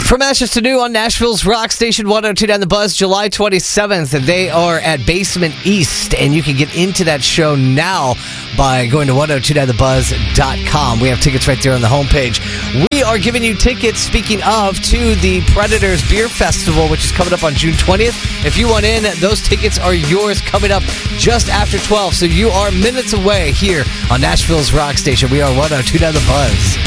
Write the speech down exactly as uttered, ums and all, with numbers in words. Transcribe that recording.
From Ashes to New on Nashville's Rock Station one oh two down the Buzz, July twenty-seventh. They are at Basement East, and you can get into that show now by going to one oh two down the buzz dot com. We have tickets right there on the homepage. We are giving you tickets, speaking of, to the Predators Beer Festival, which is coming up on June twentieth. If you want in, those tickets are yours coming up just after twelve, so you are minutes away here on Nashville's Rock Station. We are one oh two down the Buzz.